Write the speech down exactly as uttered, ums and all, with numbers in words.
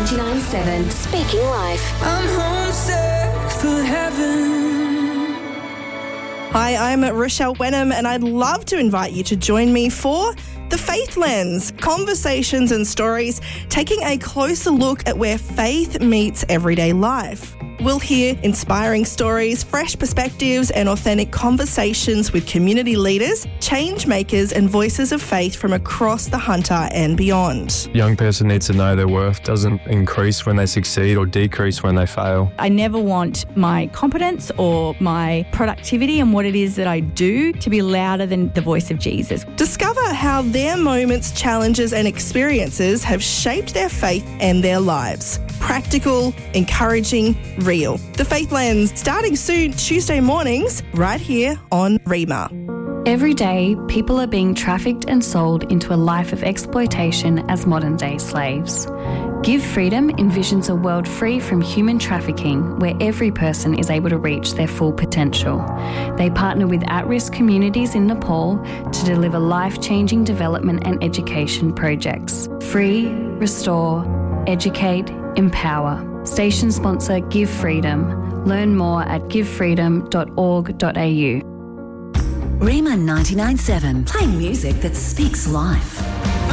ninety-nine seven, Speaking Life. I'm homesick for heaven. Hi, I'm Rochelle Wenham, and I'd love to invite you to join me for The Faith Lens, conversations and stories taking a closer look at where faith meets everyday life. We'll hear inspiring stories, fresh perspectives and authentic conversations with community leaders, change makers and voices of faith from across the Hunter and beyond. A young person needs to know their worth doesn't increase when they succeed or decrease when they fail. I never want my competence or my productivity and what it is that I do to be louder than the voice of Jesus. Discover how their moments, challenges and experiences have shaped their faith and their lives. Practical, encouraging, real. The Faith Lens, starting soon Tuesday mornings, right here on Rima. Every day, people are being trafficked and sold into a life of exploitation as modern-day slaves. Give Freedom envisions a world free from human trafficking where every person is able to reach their full potential. They partner with at-risk communities in Nepal to deliver life-changing development and education projects. Free, restore, educate, empower. Station sponsor Give Freedom. Learn more at give freedom dot org dot a u. Rima ninety-nine seven, playing music that speaks life.